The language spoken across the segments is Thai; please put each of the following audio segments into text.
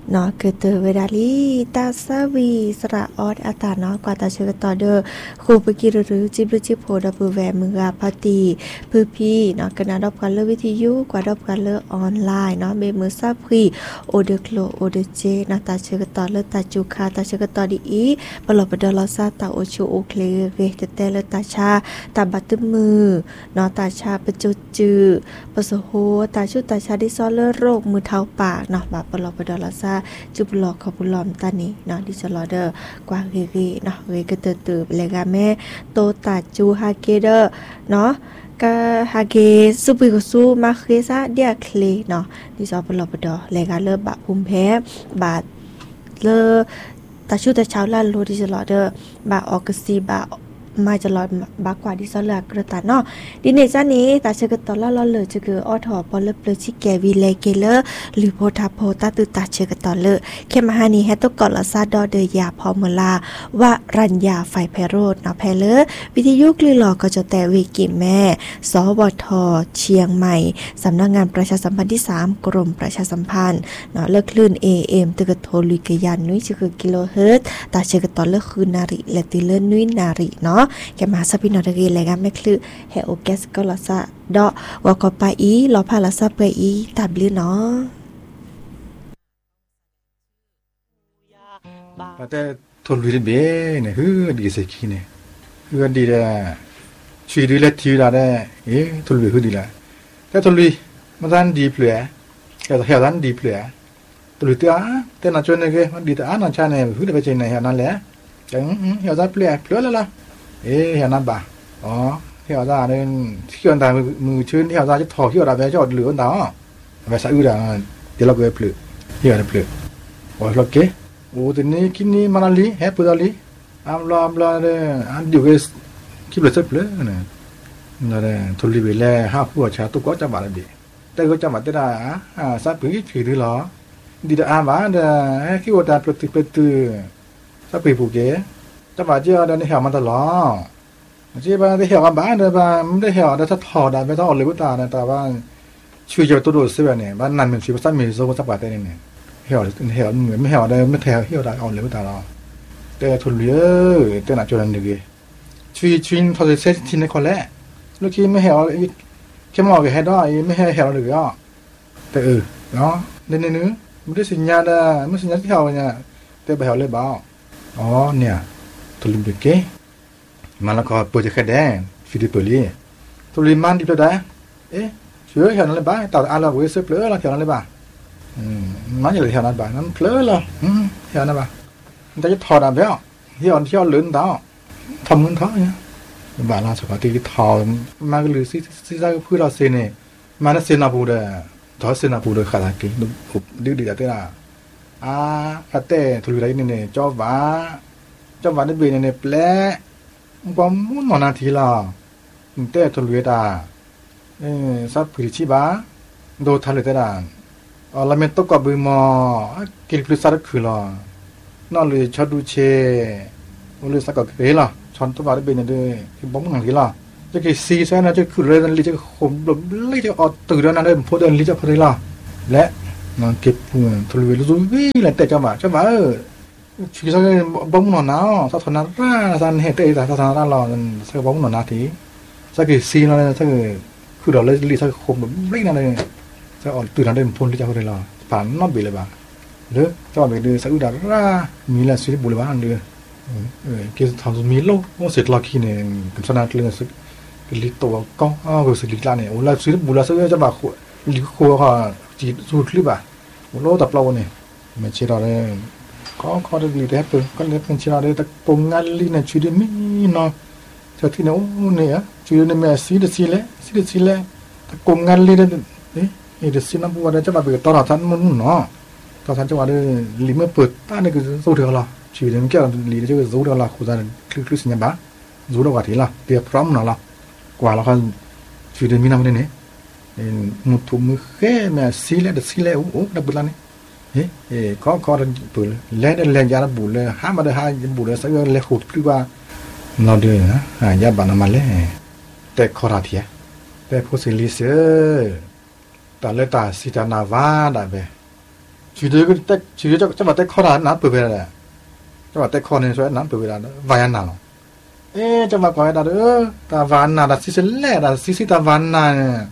เนาะเกิดเตอเวดาลีตาซาวีสระออดอาตาเนาะกว่าตาเชกตอเดอครูปกิรหรือจิบจิโพดับแวมือกาพตีพื้พี่เนาะกนาดอบกันเลวิทยุกว่าดอบกันเลออนไลน์เนาะเมมือซาพรีโอเดโคลโอเดเจนาตาเชกตอเลตาจูคาตาเชกตอดีอีปลอบดลซาตาโอชูโอเคเรเตเลตาชาตาบัตมือเนาะตาชาปจุจือปสโหตาชุตาชาดิซอเลโรคมือเท้าปากเนาะบาปลอบดลซาจุบหลอกขบุลอมตานี่เนาะดิจลอเดอร์กว่าเรเนาะเรก็เตอเลกาแม่โตตาจูฮาเกเดอร์เนาะกาฮาเกซุบิกุซุมาเคซาเดียเคลเนาะดิซอปลอบดอเลกาเลบะภูมิแพ้บาดเลตาชูตาชาวลาโลดิจลอเดอร์บาออกซีบามาจะลอยบากว่าดิซอลากระตาเนาะดิเนจ้านี้ตาเชกตอลาเลยจะคือออทอปอลเปลชิแกวีเลเกเลหรือโพธาโพตาตุตาเชกตอลเคมหานีแฮตกอลซาดอเดยาพอมลาว่ารัญญาไฟไพโรดเนาะแพเลวิทยุกลือหลอก็จะแต่วิกิแม่สวทเชียงใหม่สำนักงานประชาสัมพันธ์ที่3กรมประชาสัมพันธ์เนาะเลิกคลื่น AM ตึกโทลุยกยันนุ้ยคือกิโลเฮิรตซ์ตาเชกตอลคือนาริและติเลนุ้ยนาริเนาะแกมาซาปินอตะเกเลยกันแม่คลือเฮโอแกสก็ลอซาดอวากอปาอีลอพาลาซาเปอีตับลือเนาะแต่ทนวิริเบเนี่ยฮือดีสิขี้เนี่ยฮือดีละช่วยดีละทีละได้ทนวิฮือดีละแต่ทนวิมันดันดีเปล่าแต่เฮดันดีเปล่าทนวิตัวแต่น่าชวนเนี่ยมันดีแต่น่าชาเนี่ยฮือได้ไปเจอในเฮนั่นแหละจังเฮดันเปล่าแล้วล่ะเฮนั่นบ่อ๋อเฮดันเนี่ยที่คนตายมือชื้นเฮดันจะถอดเฮดันไปจะอดเหลือดาวไปสะอื้อดาเดี๋ยวเราก็ไปเปล่าเฮดันเปล่าโอ้ยโอเคโอ้ทีนี้กินนี่มันอะไรเฮ้ปุ๊ดอะไรอัมลาเลยอันเดียวกันคิดเลยสักเลยนะนั่นแหละทุลีเวล่ห้าผู้ชาตุก็จะมาเลยแต่ก็จะมาได้สักปีกี่ทีหรอดีแต่อาบ้านเด้อคิดว่าแต่ปลุกสักปีผู้เก๋จะมาเจ้าเดินเหี่ยวมันตลอดเจ้าบ้านได้เหี่ยวกันบ้านเด้อบ้านไม่ได้เหี่ยวแต่ถ้าถอดได้ไม่ต้องออกเลยก็ตาแต่ว่าช่วยเจ้าตัวดูสิแบบนี้บ้านนั้นเป็นชีวิตสั้นมีโซ่สักบาทได้เนี่ยเหี่ยวเหมือนไม่เหี่ยวได้ไม่แถวเหี่ยวได้เอาเลยก็ตาเราแต่ทุเรียนแต่หนักจนนั่นเลยช่วยพอจะเซตทิ้งในคนแรกลูกที่ไม่เหี่ยวแค่มองก็เห็นได้ไม่เหี่ยวเลยอ่ะแต่เนาะเนื้อไม่ได้สัญญาได้ไม่สัญญาที่เหี่ยวเนี่ยแต่ไปเหี่ยวเลยบ้าอ๋อเนี่ยทุเรียนเด็กเก๋มันแล้วก็เปิดจะแค่แดงฟิลิปปินส์ทุเรียนมันดีตัวได้เชื่อเหี่ยวนั่นเลยบ้าแต่อันเราเวสเปลือกเราเหี่ยวนั่นเลยบ้ามันจะเลยเหี่ยวนั่นบ้านั่นเปลือกเหรอเหี่ยวนั่นบ้ามันจะถอดอะไรอ่ะเหี่ยวเที่ยวลื่นดาวทำเงินเท่านี้บ้านเราสุขภาพที่ถอดมาก็เลยซิซาก็พูดเราเซเนี่ยมันน่ะเซนาบูเดถอดเซนาบูเดขาดอะไรกันดื้อแต่ละขัดแต่ทุเรียนเนี่ยจ้าว่าได้เบนเนี่ยแปลก็มุ่งหน้าที่ละแต่ทุเรียนสับผลิตชีบ้าโดนทะเลแต่ละเราไม่ต้องกับบืมอกินพลิษาร์คือละนั่นเลยชอดูเชเลยสักกับเฮ้ล่ะช้อนตัวบาร์เป็นเนี่ยคือบ้องหนังที่ละจะกี่ซีใช่ไหมจะคือเรื่องนี้จะขมแบบเลยจะอดตื่นแล้วนั่นเลยพูดเรื่องนี้จะพูดอะไรล่ะและนั่งเก็บทุเรียนรู้วิ่งเลยแต่จังหวะชีวิตเราบ้องหนอนาวสะท้อนร่าสันเหตุแต่สะท้อนร่าเราสักบ้องหนอนนาทีสักกี่ซีนั่นสักคือเราเลยรีสักขมแบบเลยนั่นเลยจะอดตื่นนั่นเลยพูดที่จะพูดอะไรล่ะผ่านนอกบีเลยบ้างหรือจังหวะแบบเดือสักอุดาร่ามีแหละชีวิตบุรุษบ้านเดือกี่ทำมีโลกว่าเสร็จล็อกขี้เนี่ยกับสนามเรื่องสักลิตัวก็ก็สิลิลาเนี่ยโอ้แล้วชีวิตบุรุษสักจะแบบลิโคเขาจีสูดคลิปอ่ะโอ้โลตับเราเนี่ยมันเชื่อเราเลยก็ได้ดีแต่เปิดก็เลยเป็นเชื่อเราเลยแต่ปงงานลีเนี่ยชีวิตไม่เนาะจะที่เนี่ยโอ้เนี่ยชีวิตเนี่ยแม่สีเดสีเลยแต่ปงงานลีเนี่ยเดสีน้ำบัวเนี่ยจะมาเปิดตอนทันมันเนาะตอนทันจังหวะเนี่ยลีเมื่อเปิดป้าเนี่ยคือสู้เถอะล่ะชีวิตมันแค่ลีเนี่ยจะสู้เถอะล่ะคุณจะคลิกสัญญาบ้าสู้เถอะกว่าทีละเตรียมพร้อมเนาะล่ะกว่าเราก็ชีวิตมีน้ำมันเนี่ยมุดทุ่มมือแค่แม่สีเล่โอ้ดับบุญละนี่ก็ดันบุญเล่นยาดับบุญเลยห้ามมาได้ห้ามบุญเลยสักเล่ขุดคือว่าเราเดินนะยาบานามาเล่แต่ขอราทีแต่ผู้สิลิเซแต่เลยตาสิจานาวาได้เบชชีเดือก็แต่ชีเดือจะมาแต่ข้อนั้นน้ำเปิดไปแล้วจะมาแต่ข้อนี้ช่วยน้ำเปิดไปแล้ววายันนาจะมาก่อนได้ตาวานนาซิซิเล่ได้ซิตาวานนา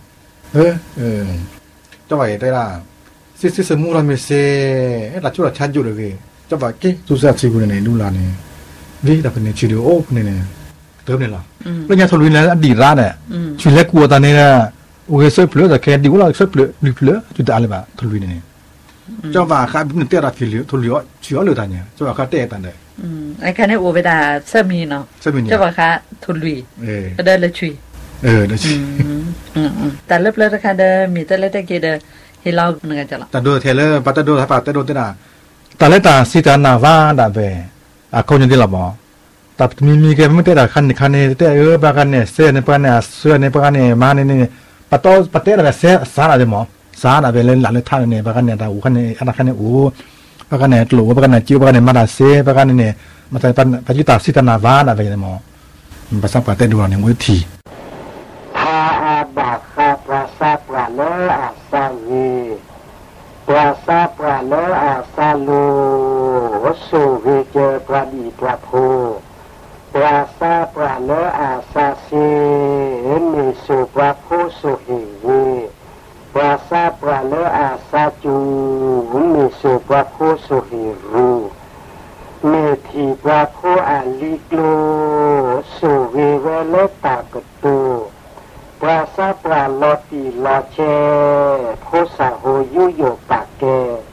จะว่าได้ละซิสมูรามิเซละจุดชัดอยู่เลยจะว่าเกี่ยสุดสัปดาห์กูเนี่ยดูลาเนี่ยวิธีเป็นชีเดือโอ้เนี่ยเติมเนี่ยละแล้วยังทนวินแล้วอดีตร้านเนี่ยชีเล็กกลัวตอนนี้นะโอเคช่วยเปลือกแต่แค่ดีกว่าช่วยเปลือกเปลือกจุดอะไรบ้างทนวินเนี่ยเจ้าว่าข้าเป็นเตะรัดฟิลิปทนวินเชื่อเลยตอนนี้เจ้าว่าข้าเตะตอนนี้ไอ้แค่นี้โอเวดาเซมีเนาะเจ้าว่าข้าทนวินก็ได้เลยช่วยได้ช่วยแต่เลิกนะคะเด้อมีแต่เล็กๆเด้อให้เราหนึ่งกันจะละแต่ดูเทเลอร์ปัตตาดูถ้าปัตตาดูเท่านั้นแต่เล็กตาสิตานาว่าดาเบเขาจะได้หรอบ่แต่มีแกไม่ได้แต่คันนี้แต่บางกันเนี่ยเสื้อในปากเนี่ยเสื้อในปากเนี่ยมาเนี่ยปัตเตอร์แบบเสื้อสารอะไรหมอสารอะไรเล่นหลังเลยท่านเนี่ยบางกันเนี่ยแต่อูคันเนี่ยอันนั้นคันเนี่ยอูบางกันเนี่ยหลูบางกันเนี่ยจิ้วบางกันเนี่ยมาดาเซ่บางกันเนี่ยมาแต่ปัจจุบันสิตานาว่าดาเบเนี่ยหมอภาษาปัตตาดูเนี่ยมือทีทาอาบาคาปราซาปราเลอาซาวีปราซาปราเลอาซาลูสุวิเจปราดีปราโพปราซาปราเลอาซาซีมิสุปราโพสุหิวีปราซาปราเลอาซาจูมิสุปราโพสุหิรูเมธีปราโพอาลิโกสุวิเวเลตากตูปราซาปราลอติลอเชโพสาโหยุโยปากเก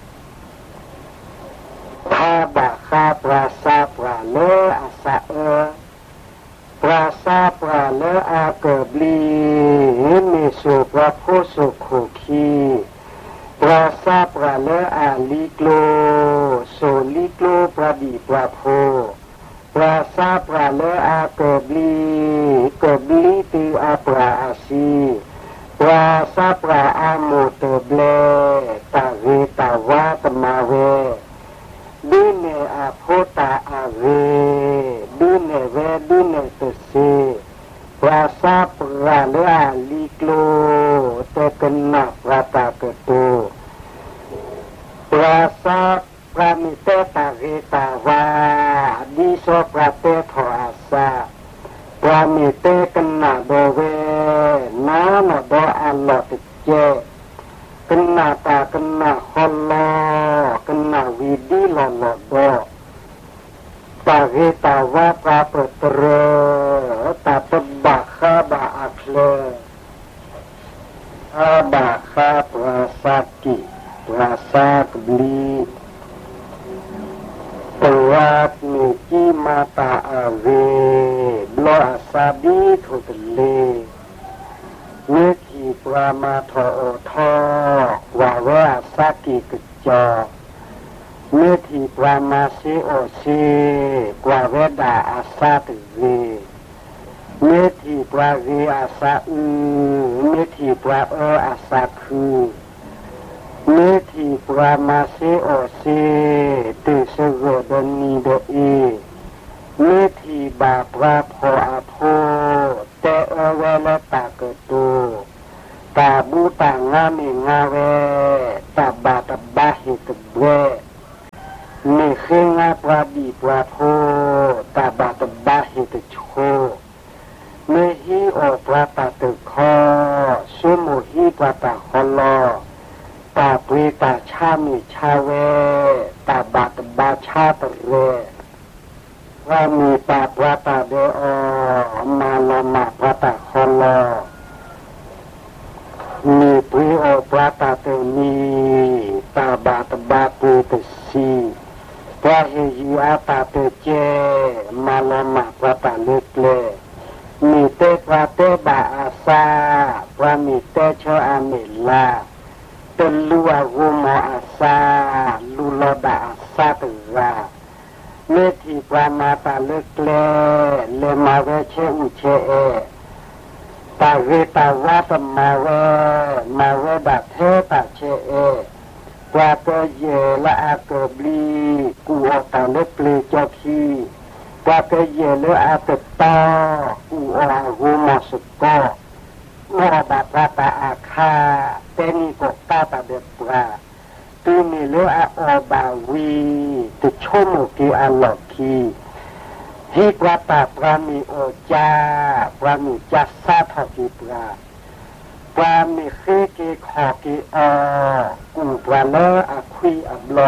ทาบาคาปราซาปราเลอาซาปราซาปราเลอาเกบลีมิสุปราโพสุโคคีปราซาปราเลอาลิโกโซลิโกปราดีปราโพปราซาปราเลอาเกบลีติอาปราอาซีปราซาปราอาโมเตเบลตาเวตาวาตมาเวดิเนอาโพตาอาเวดิเนเวดิเนตเซปราซาปราเลอาลิโกเตกันนาปราตากโตปราซาปรามิเตตาเวตาวาดิโสปราเตโทอาซาปรามิเตกันนาโดเวนาโนโดอัลโลติเจกันนาตากันนาฮอลโลกันนาวิดีโลโลโดตาเวตาวาปราเปตเรตาปบาคาบาอัคเลอาบาคาปราสักกิปราสักบลีปวัตมิจิมาตาอาเวบลอาซาบิทุตเลเวทีปรามาทอทอวาเวอาซากิกจอเวทีปรามาเซโอเซกว่าเวดาอาซาตเวเวทีปราเวอาซาเวทีปราอาซาคือเมธีปรามาเซโอเซติสโกดนีโดเอเมธีบาปราโพอาโพเตเอเวลตากโตตาบูตางามิงาเวตาบาตบาหิตเบเมเขงาปราดีปราโพตาบาตบาหิตโชเมหิโอปราตาตคอสุโมหิปราตาคอลอตาปรีตาชามิชาเวตาบาตบาชาตเรว่ามีตาปราตาเดอมาลมาปราตาคอลอมีปรีโอปราตาเตมีตาบาตบาปุตสีปราเฮยิอาตาเตเจมาลมาปราตาเล็กเลมีเตปราเตบาอาซาปรามีเตเชอาเมลาเตลูอาวูมอาซาลูโลดาอาซาตราเมธีปรามาตาเล็กเลเลมาเวเชอุเชเอตาเวตาวาตมาเวดาเทตาเชเอปราเตเยละอาเกบลีกูอตาเล็กเลจอคีปราเตเยละอาเตตากูอาวูมสโกโมบาปราตาอาคาเตนิโกตาตาเดปรา tu mi lo a obawi tu chomo ki aloki hi prata prami oja prami jasa thaki prami khiki khaki a ku prana akhui ablo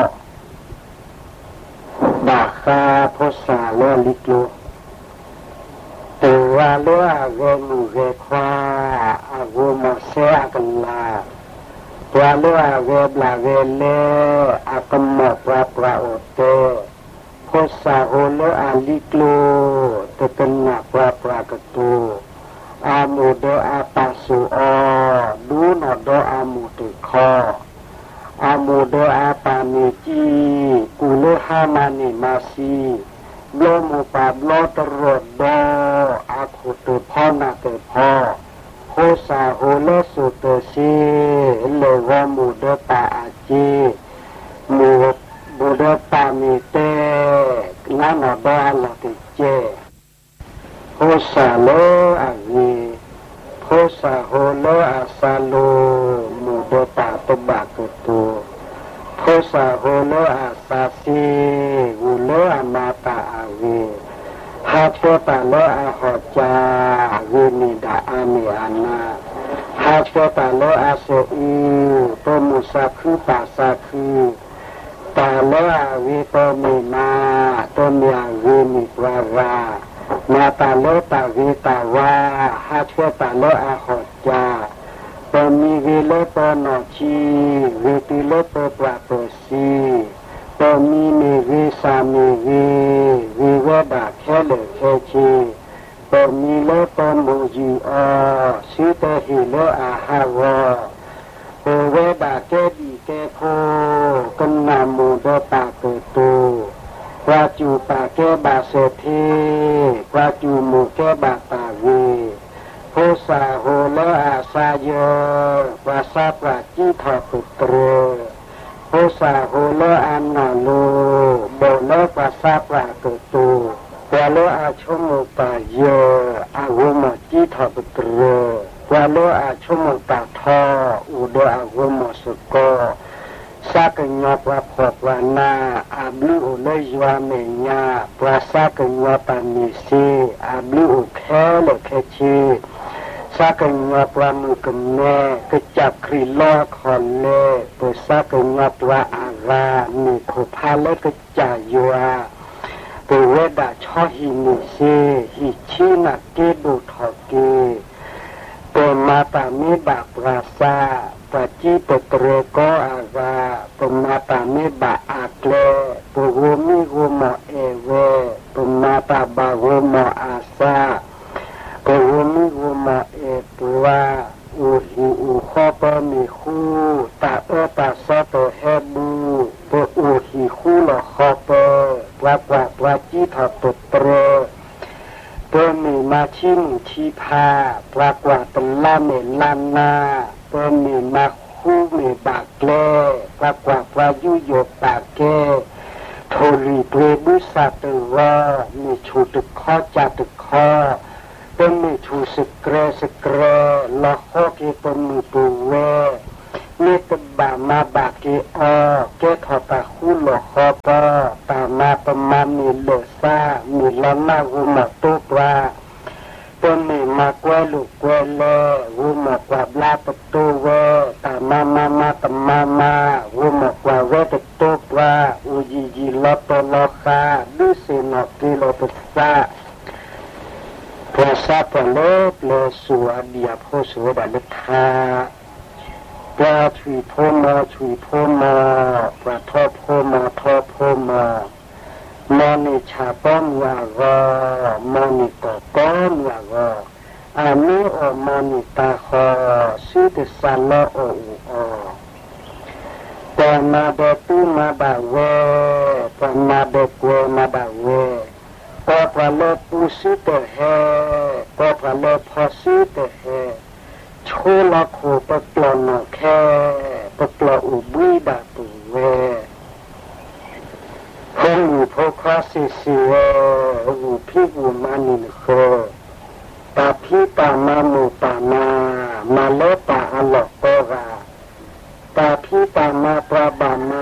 ba kha phosa lo liklo tu wa lo a go mu ge kwa a go mo se akala wa lo a go bla ge le akamo pra ote phosa ho lo a liklo te tenna pra katu amudo apasu o duno do amudu kho amudo apamiji kulo hamani masi blomu pablo terodo aku tu phona te pho khosa holo suto si lewa mudo pa aji mudo pamite nano do ala te je khosa lo agi khosa holo asalo mudo pa tobakutu khosa holo asasi ulo amata agi hapo talo ahoja winida ami ana hapo talo aso to musaku pasaku talo awi to mina to miawi mi prawa mata lo tawita wa hapo talo ahoja pemigilo to nochi witilo to pratosi pemini visami viwada khele khechi pemilo to muji a sita hilo ahawa wada kedi kepho kanna mudo pakutu waju pake baseti waju muke batawi khosa holo asayo wasa praji thaputro khosa holo analo bolo wasa prakutu walo achomo payo awomo ji thaputro walo achomo patho udo awomo suko sakenyo praphwana ablu olejwa menya prasakenyo panisi ablu khele khechi sakenyo pramukne kecap krilo khole sakenyo pra aga ni khophale kecaywa weda chohi ni se hichina kedo thoke mata mi ba prasa paci petroko aga pemata mi ba akle pugumi gumo ewe pemata ba gumo asa pugumi gumo etua uhi ukhopa mihu ta eta soto hebu pe uhi hula khopa paci thaputro pemi machin chipa prakwa telame lana pemi mahu me bakle prakwa praju yo pake tholi prebu satwa mi chutu kho chatu kho pemi chu sekre la kho ki pemi puwe mi teba ma baki o ke thota hulo khopa tama pemami losa mi lana guma tupra pemi makwelu kwele guma kwa bla petuwe tama mama temama guma kwa wete tupra ujiji loto loka dusino kilo pesa puasa pelo plesua dia posua balekha pra chui phoma pra thopoma mani chapon yago mani tokon yago ami o mani taho sute salo o pama betu mabawe pama bekwe mabawe papa pusite he papa phasite he chola ko patlono khe patlo ubui da tuwe hongu phokasi siwe uphigu manin kho papi pamamu pama malota alokora papi pama prabama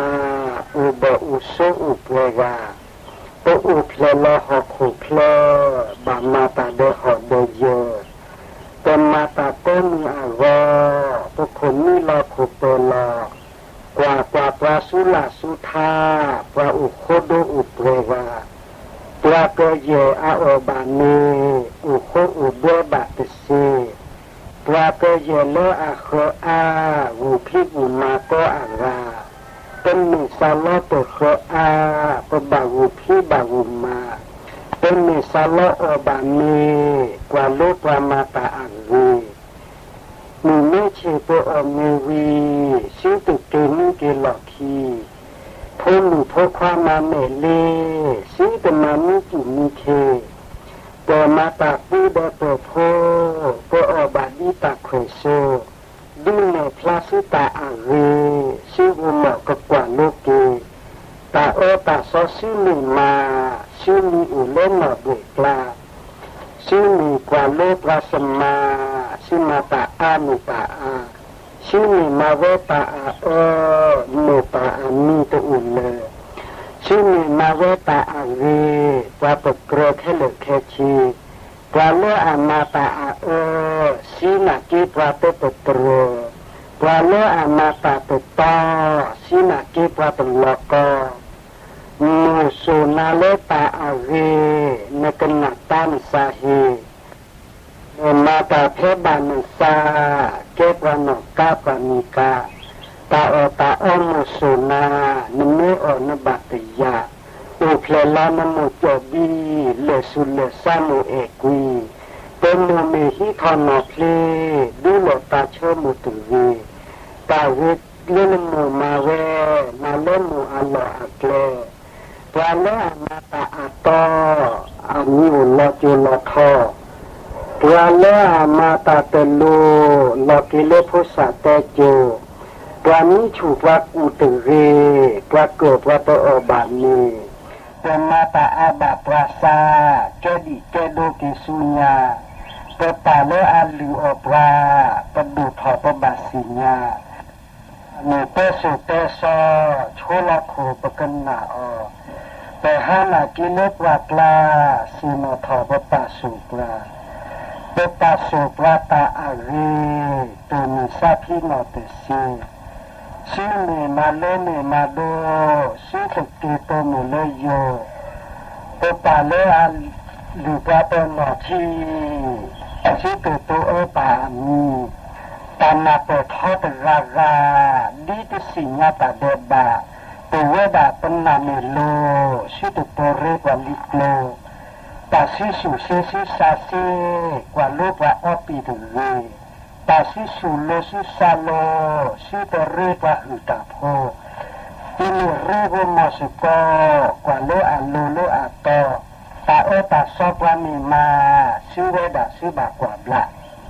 อุโซอุปเวกาปะอุเพลละหอกขุเพลบามาตาเดหอเดเยปะมาตาเตมีอาวะปะคนมีลอขุเปลอกว่าปลาสุลาสุธาปลาอุโคโดอุปเวกาปลาเกเยอาโอบานีอุโคอุเดบาติซีปลาเกเยเลอาโคอาอุพิบุมาโตอาราเป็นมิซาโลโตโคอาปะบาอุพิบาอุมาเป็นมิซาโลโอบานีกว่าโลปรามาตาอังวีมีเมเชโปอเมวีซิตุเกมิเกลอคีพูมีพวกความมาเมเลซิตมามิจุมิเคปมาตาปูเดโปโพปอบาดิตาเคโซดูเนพลาสุตาอังวีซิอุมะกกว่าโลเกตาโอตาซอซิลิมาซิมีอุเลนอเบกลาซิมีกว่าโลปราสมาซิมาตาอานุตาอาซิมีมาเวตาอาโอโนตาอามีตอุเลซิมีมาเวตาอาเวกว่าปกรแค่เหลือแค่ชีกว่าโลอามาตาอาโอซินากีปราเตปตโรกว่าโลอามาตาตตอซินากีปราตลอกอมูสุนาเลตาอาเวนกนัตตันสาหีมาตาเพบานุสาเกปรานกาปานิกาตาโอมูสุนานเมโอนบัตยาอุเพลลานมุจบีเลสุเลสามุเอกุยเป็นโนเมหิทอนอเพลดูโลตาเชมุตุวีตาเวเลนมูมาเวมาเลมูอัลลออักเลปลาเลอามาตาอัตโตอามิอุลจุลทอปลาเลอามาตาเตลูลกิเลพุสะเตโจปลานิฉุปลากุตเรปลาเกิดปลาโตอบานีปมาตาอาบาปราซาเจดิเจโดกิสุญญาปตาเลอาลิโอปราปดุทอปบาสิญญาเนเตสุเตโซโชลาโคปกันนาอแต่หานากิเลปราปลาสิโนทอปปาสุปลาปปาสุปลาตาอาเรตุมิซาพิโนเตซีซิเมมาเลเมมาโดซิตเกโตโมเลโยปปาเลอาลิปราโตโนทีซิตโตโอปามีตานาเปทอตราราดิตสิญญาตาเดบาตัวเวดาปนาเมโลซิตโตเรกวาลิโกลตาซิสุเซซิซาเซกว่าโลปะอปิตุเวตาซิสุโลซิซาโลซิตเรกวาอุตาโพอินิเรโกมอสโกกว่าโลอะโลโลอะโตตาโอตาซอกวามีมาซิเวดาซิบากว่าบลา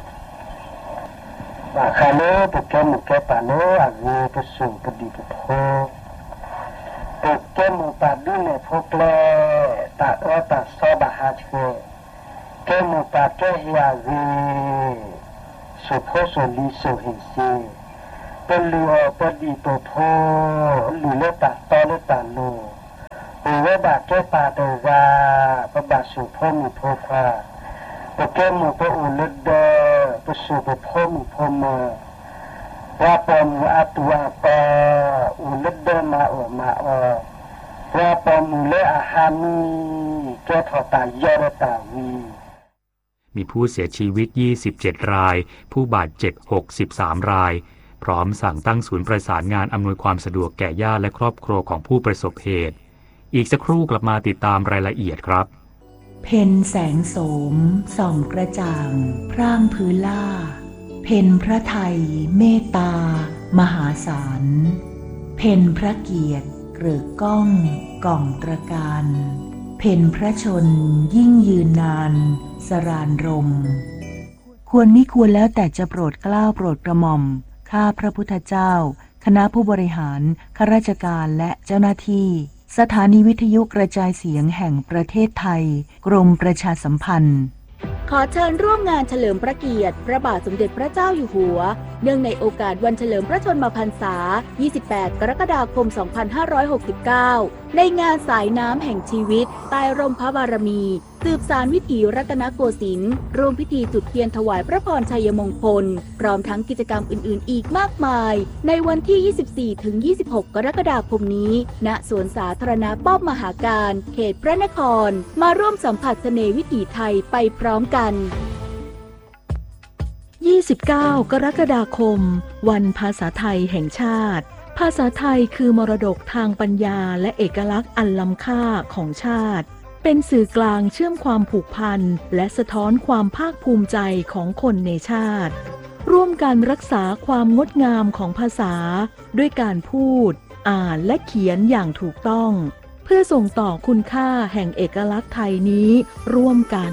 ว่าคาโลปุกแกมุกแกปาโลอะเวปสุปดิปโพปุกแกมุปาดุเนโพเกลตาโอตาซอบาฮาเชแกมุปาแกฮิอาเวสุโพโซลิโซเฮซีเป็นลูอปดิปโพลูเลตาตอเลตาโลอุเวบาแกปาโตวาปบาสุโพมุโพฟาปแกมุปอุลเดปสุปโพมุโพมว่าปมุอาตัวปะอุลเดมาโอมาอว่าปมุเลอาฮามีแกทอตายอรตาวีมีผู้เสียชีวิต27รายผู้บาดเจ็บ63รายพร้อมสั่งตั้งศูนย์ประสานงานอำนวยความสะดวกแก่ญาติและครอบครัวของผู้ประสบเหตุอีกสักครู่กลับมาติดตามรายละเอียดครับเพ็ญแสงโสมส่องกระจ่างพร่างพื้นล่าเพ็ญพระไทยเมตตามหาศาลเพ็ญพระเกียรติเกริกก้องก่องตระการเพ็ญพระชนยิ่งยืนนานสรานรมควรมิควรแล้วแต่จะโปรดเกล้าโปรดกระหม่อมข้าพระพุทธเจ้าคณะผู้บริหารข้าราชการและเจ้าหน้าที่สถานีวิทยุกระจายเสียงแห่งประเทศไทยกรมประชาสัมพันธ์ขอเชิญร่วมงานเฉลิมพระเกียรติพระบาทสมเด็จพระเจ้าอยู่หัวเนื่องในโอกาสวันเฉลิมพระชนมพรรษา 28 กรกฎาคม 2569 ในงานสายน้ำแห่งชีวิตใต้ร่มพระบารมีสืบสานวิถีรัตนโกสินทร์ร่วมพิธีจุดเทียนถวายพระพรชัยมงคลพร้อมทั้งกิจกรรมอื่นๆอีกมากมายในวันที่ 24-26 กรกฎาคมนี้ณสวนสาธารณะป้อมมหาการเขตพระนครมาร่วมสัมผัสเสน่ห์วิถีไทยไปพร้อมกัน29 กรกฎาคมวันภาษาไทยแห่งชาติภาษาไทยคือมรดกทางปัญญาและเอกลักษณ์อันล้ำค่าของชาติเป็นสื่อกลางเชื่อมความผูกพันและสะท้อนความภาคภูมิใจของคนในชาติร่วมกันรักษาความงดงามของภาษาด้วยการพูดอ่านและเขียนอย่างถูกต้องเพื่อส่งต่อคุณค่าแห่งเอกลักษณ์ไทยนี้ร่วมกัน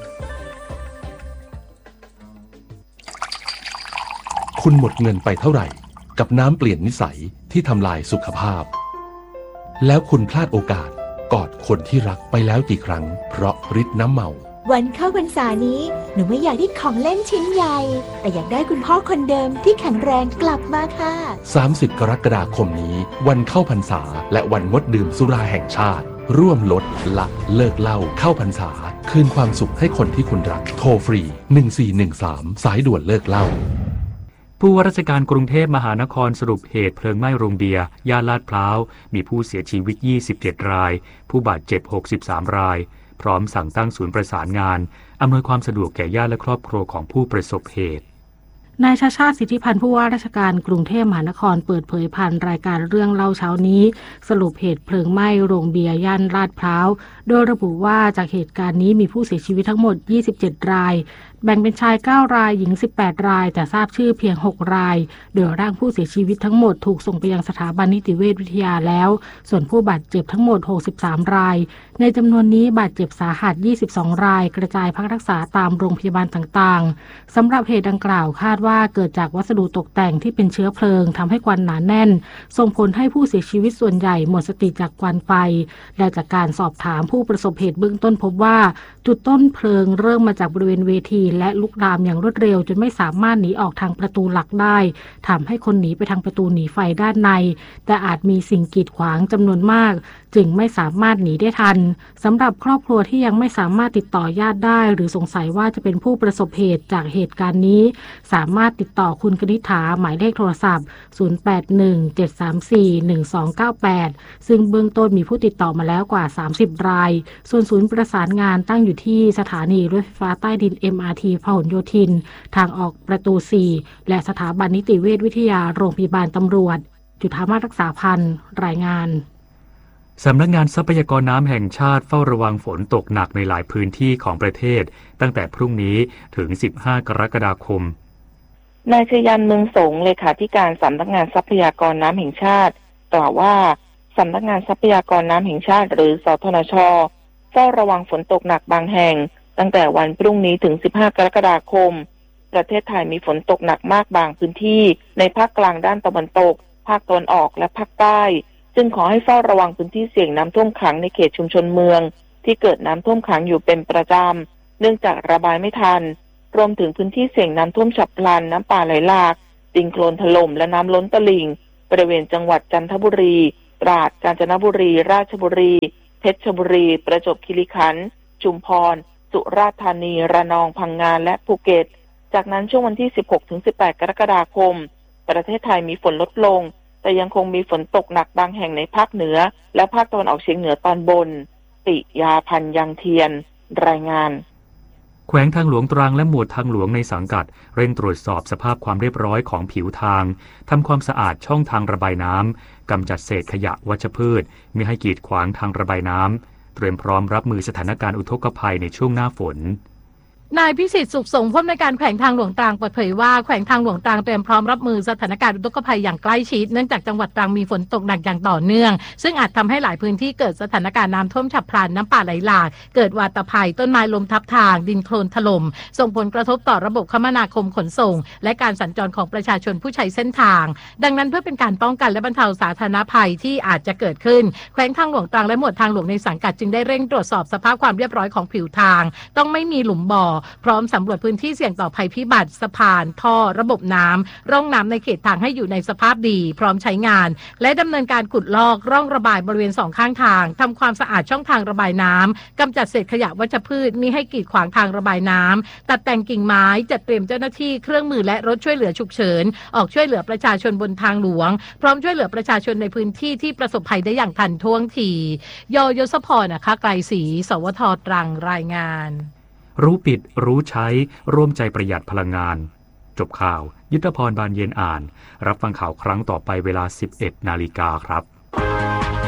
คุณหมดเงินไปเท่าไหร่กับน้ำเปลี่ยนนิสัยที่ทำลายสุขภาพแล้วคุณพลาดโอกาสกอดคนที่รักไปแล้วกี่ครั้งเพราะฤทธิ์น้ำเมาวันเข้าพรรษานี้หนูไม่อยากได้ของเล่นชิ้นใหญ่แต่อยากได้คุณพ่อคนเดิมที่แข็งแรงกลับมาค่ะ 30 กรกฎาคมนี้วันเข้าพรรษาและวันงดดื่มสุราแห่งชาติร่วมลดละเลิกเหล้าเข้าพรรษาคืนความสุขให้คนที่คุณรักโทรฟรี1413สายด่วนเลิกเหล้าผู้ว่าราชการกรุงเทพมหานครสรุปเหตุเพลิงไหม้โรงเบียร์ย่านลาดพร้าวมีผู้เสียชีวิต27รายผู้บาดเจ็บ63รายพร้อมสั่งตั้งศูนย์ประสานงานอำนวยความสะดวกแก่ญาติและครอบครัวของผู้ประสบเหตุนายชาชาติสิทธิพันธ์ผู้ว่าราชการกรุงเทพมหานครเปิดเผยผ่านรายการเรื่องเล่าเช้านี้สรุปเหตุเพลิงไหม้โรงเบียร์ย่านลาดพร้าวโดยระบุว่าจากเหตุการณ์นี้มีผู้เสียชีวิตทั้งหมด27รายแบ่งเป็นชาย9รายหญิง18รายแต่ทราบชื่อเพียง6รายโดยร่างผู้เสียชีวิตทั้งหมดถูกส่งไปยังสถาบันนิติเวชวิทยาแล้วส่วนผู้บาดเจ็บทั้งหมด63รายในจำนวนนี้บาดเจ็บสาหัส22รายกระจายพักรักษาตามโรงพยาบาลต่างๆสำหรับเหตุดังกล่าวคาดว่าเกิดจากวัสดุตกแต่งที่เป็นเชื้อเพลิงทำให้ควันหนาแน่นส่งผลให้ผู้เสียชีวิตส่วนใหญ่หมดสติจากควันไฟและจากการสอบถามผู้ประสบเหตุเบื้องต้นพบว่าจุดต้นเพลิงเริ่มมาจากบริเวณเวทีและลุกลามอย่างรวดเร็วจนไม่สามารถหนีออกทางประตูหลักได้ทำให้คนหนีไปทางประตูหนีไฟด้านในแต่อาจมีสิ่งกีดขวางจำนวนมากจึงไม่สามารถหนีได้ทันสำหรับครอบครัวที่ยังไม่สามารถติดต่อญาติได้หรือสงสัยว่าจะเป็นผู้ประสบเหตุจากเหตุการณ์นี้สามารถติดต่อคุณกนิษฐาหมายเลขโทรศัพท์0817341298ซึ่งเบื้องต้นมีผู้ติดต่อมาแล้วกว่า30รายส่วนศูนย์ประสานงานตั้งอยู่ที่สถานีรถไฟฟ้าใต้ดิน MRT พหลโยธินทางออกประตู4และสถาบันนิติเวชวิทยาโรงพยาบาลตำรวจจุฑามาศรักษาพันธ์รายงานสำนักงานทรัพยากรน้ำแห่งชาติเฝ้าระวังฝนตกหนักในหลายพื้นที่ของประเทศตั้งแต่พรุ่งนี้ถึง15กรกฎาคมนายชยันเมืองสงเลขาธิการสำนักงานทรัพยากรน้ำแห่งชาติกล่าวว่าสำนักงานทรัพยากรน้ำแห่งชาติหรือสทนช.เฝ้าระวังฝนตกหนักบางแห่งตั้งแต่วันพรุ่งนี้ถึง15กรกฎาคมประเทศไทยมีฝนตกหนักมากบางพื้นที่ในภาคกลางด้านตะวันตกภาคตะวันออกและภาคใต้จึงขอให้เฝ้าระวังพื้นที่เสี่ยงน้ำท่วมขังในเขตชุมชนเมืองที่เกิดน้ำท่วมขังอยู่เป็นประจำเนื่องจากระบายไม่ทันรวมถึงพื้นที่เสี่ยงน้ำท่วมฉับพลันน้ำป่าไหลหลากดินโคลนถล่มและน้ำล้นตลิ่งบริเวณจังหวัดจันทบุรีตราดกาญจนบุรีราชบุรีเพชรบุรีประจวบคีรีขันธ์ชุมพรสุราษฎร์ธานีระนองพังงาและภูเก็ตจากนั้นช่วงวันที่ 16-18 กรกฎาคมประเทศไทยมีฝนลดลงแต่ยังคงมีฝนตกหนักบางแห่งในภาคเหนือและภาคตะวันออกเฉียงเหนือตอนบนปิยาพันธ์ยังเทียนรายงานแขวงทางหลวงตรังและหมวดทางหลวงในสังกัดเร่งตรวจสอบสภาพความเรียบร้อยของผิวทางทำความสะอาดช่องทางระบายน้ำกำจัดเศษขยะวัชพืชมิให้กีดขวางทางระบายน้ำเตรียมพร้อมรับมือสถานการณ์อุทกภัยในช่วงหน้าฝนนายพิสิทธิ์สุขสงฆ์ผู้อำนวยการแขวงทางหลวงตรังเปิดเผยว่าแขวงทางหลวงตรังเตรียมพร้อมรับมือสถานการณ์อุทกภัยอย่างใกล้ชิดเนื่องจากจังหวัดตรังมีฝนตกหนักอย่างต่อเนื่องซึ่งอาจทำให้หลายพื้นที่เกิดสถานการณ์น้ำท่วมฉับพลันน้ำป่าไหลหลากเกิดวาตภัยต้นไม้ล้มทับทางดินโคลนถล่มส่งผลกระทบต่อระบบคมนาคมขนส่งและการสัญจรของประชาชนผู้ใช้เส้นทางดังนั้นเพื่อเป็นการป้องกันและบรรเทาสาธารณภัยที่อาจจะเกิดขึ้นแขวงทางหลวงตรังและหมวดทางหลวงในสังกัดจึงได้เร่งตรวจสอบสภาพความเรียบร้อยของผิวทางต้องไม่มีหลุมบ่อพร้อมสำรวจพื้นที่เสี่ยงต่อภัยพิบัติสะพานท่อระบบน้ำร่องน้ำในเขตทางให้อยู่ในสภาพดีพร้อมใช้งานและดำเนินการขุดลอกร่องระบายบริเวณ2ข้างทางทำความสะอาดช่องทางระบายน้ำกำจัดเศษขยะวัชพืชมิให้กีดขวางทางระบายน้ำตัดแต่งกิ่งไม้จัดเตรียมเจ้าหน้าที่เครื่องมือและรถช่วยเหลือฉุกเฉินออกช่วยเหลือประชาชนบนทางหลวงพร้อมช่วยเหลือประชาชนในพื้นที่ที่ประสบภัยได้อย่างทันท่วงทียศพรนะคะไกลศรีสวทตรังรายงานรู้ปิดรู้ใช้ร่วมใจประหยัดพลังงานจบข่าวยุทธพรบานเย็นอ่านรับฟังข่าวครั้งต่อไปเวลา 11 นาฬิกาครับ